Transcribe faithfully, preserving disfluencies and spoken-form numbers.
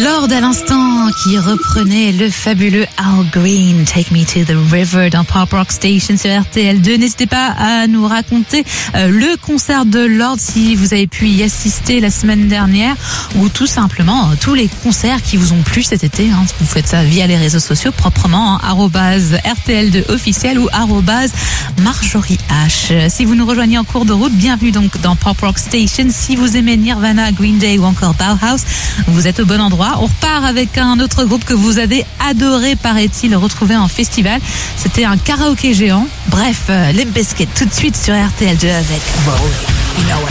Lord à l'instant qui reprenait le fabuleux Al Green, Take Me to the River dans Pop Rock Station sur R T L deux. N'hésitez pas à nous raconter euh, le concert de Lord si vous avez pu y assister la semaine dernière ou tout simplement euh, tous les concerts qui vous ont plu cet été. Hein. Vous faites ça via les réseaux sociaux proprement, hein, arobase R T L deux officiel ou arobase Marjorie H. Si vous nous rejoignez en cours de route, bienvenue donc dans Pop Rock Station. Si vous aimez Nirvana, Green Day ou encore Bauhaus, vous êtes au bon endroit. On repart avec un autre groupe que vous avez adoré, paraît-il, retrouver en festival. C'était un karaoké géant. Bref, euh, Limp Bizkit tout de suite sur R T L deux avec Roll. You know what